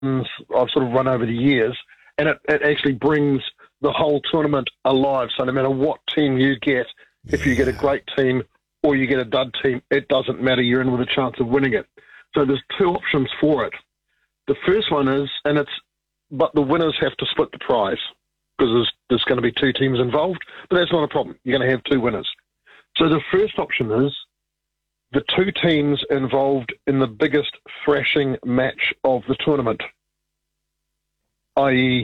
I've sort of run over the years, and it actually brings the whole tournament alive. So no matter what team you get, if you get a great team or you get a dud team, it doesn't matter. You're in with a chance of winning it. So there's two options for it. The first one is, but the winners have to split the prize because there's going to be two teams involved, but that's not a problem. You're going to have two winners. So the first option is the two teams involved in the biggest thrashing match of the tournament, i.e.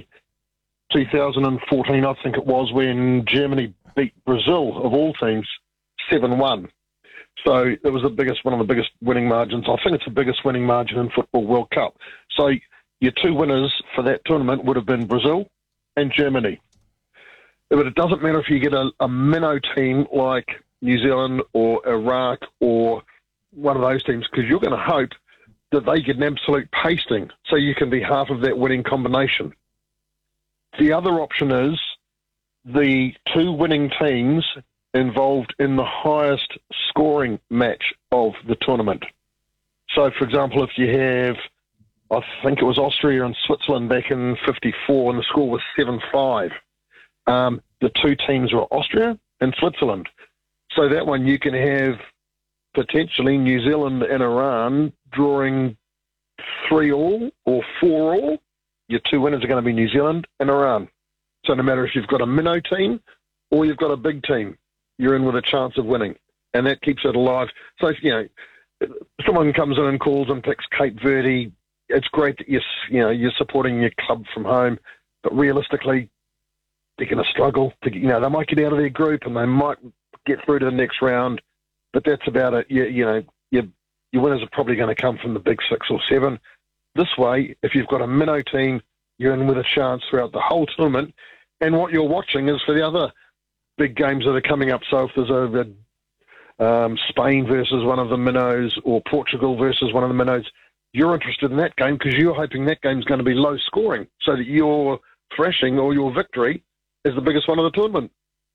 2014, I think it was, when Germany beat Brazil, of all teams, 7-1. So it was one of the biggest winning margins. I think it's the biggest winning margin in Football World Cup. So your two winners for that tournament would have been Brazil and Germany. But it doesn't matter if you get a minnow team like New Zealand or Iraq or one of those teams, because you're going to hope that they get an absolute pasting so you can be half of that winning combination. The other option is the two winning teams involved in the highest scoring match of the tournament. So, for example, if you have, I think it was Austria and Switzerland back in 54 and the score was 7-5, the two teams were Austria and Switzerland. So that one you can have potentially New Zealand and Iran drawing 3-all or 4-all. Your two winners are going to be New Zealand and Iran. So no matter if you've got a minnow team or you've got a big team, you're in with a chance of winning. And that keeps it alive. So, someone comes in and calls and picks Cape Verde. It's great that you're supporting your club from home, but realistically, they're going to struggle. They might get out of their group and they might get through to the next round, but that's about it. Your winners are probably going to come from the big 6 or 7. This way, if you've got a minnow team, you're in with a chance throughout the whole tournament. And what you're watching is for the other big games that are coming up. So if there's Spain versus one of the minnows or Portugal versus one of the minnows, you're interested in that game because you're hoping that game's going to be low scoring so that your thrashing or your victory is the biggest one of the tournament.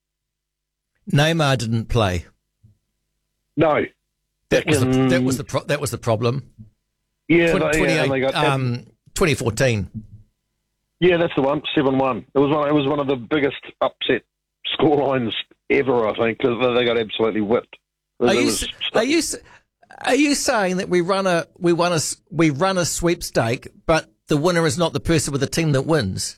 Neymar didn't play. No. That was the problem. Yeah, they got 2014. Yeah, that's the one. 7-1. It was one of the biggest upset scorelines ever, I think, because they got absolutely whipped. Are you saying that we run a sweepstake, but the winner is not the person with the team that wins?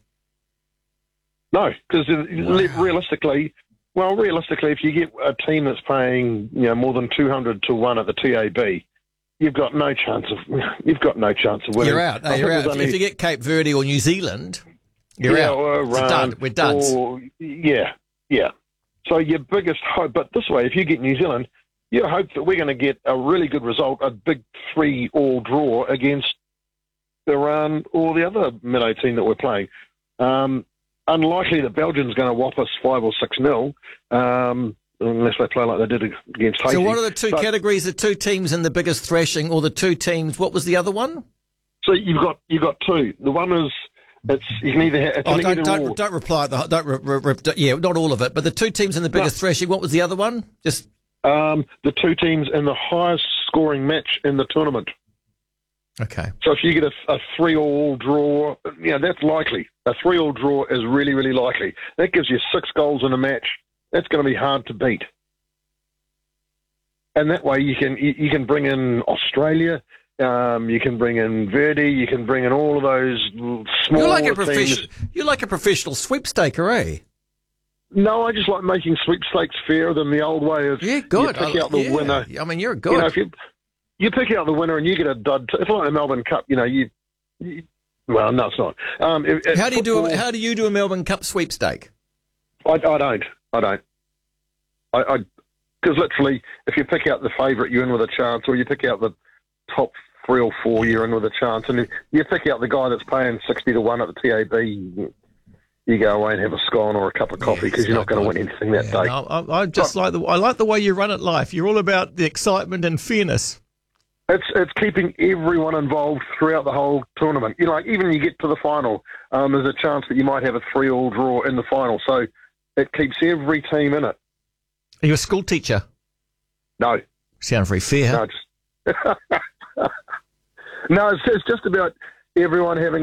No, because realistically, if you get a team that's paying more than 200 to 1 at the TAB, you've got no chance of winning. You're out. You're out. If you get Cape Verde or New Zealand, you're out. We're done. Yeah. So your biggest hope, but this way, if you get New Zealand, you hope that we're going to get a really good result, a big 3-all draw against Iran or the other minnow team that we're playing. Unlikely that Belgium's going to whop us 5 or 6-0. Unless they play like they did against Haiti. So what are the two categories, the two teams in the biggest thrashing or the two teams, what was the other one? So you've got two. The one is, you can either have... Don't reply, not all of it, but the two teams in the biggest thrashing, what was the other one? Just the two teams in the highest scoring match in the tournament. Okay. So if you get a 3-all draw, that's likely. A 3-all draw is really, really likely. That gives you 6 goals in a match. That's going to be hard to beat. And that way you can bring in Australia, you can bring in Verdi, you can bring in all of those small teams. You're like a professional sweepstaker, eh? No, I just like making sweepstakes fairer than the old way of you pick out the winner. I mean, you're good. If you pick out the winner and you get a dud, it's like the Melbourne Cup. Well, no, it's not. How do you do a Melbourne Cup sweepstake? I don't. Because literally, if you pick out the favourite, you're in with a chance, or you pick out the top 3 or 4, you're in with a chance, and if you pick out the guy that's paying 60 to 1 at the TAB, you go away and have a scone or a cup of coffee because you're not going to win anything that day. No, I like the way you run it, life. You're all about the excitement and fairness. It's keeping everyone involved throughout the whole tournament. Even you get to the final, there's a chance that you might have a 3-all draw in the final. So it keeps every team in it. Are you a school teacher? No. Sound very fair. No, no, it's just about Everyone having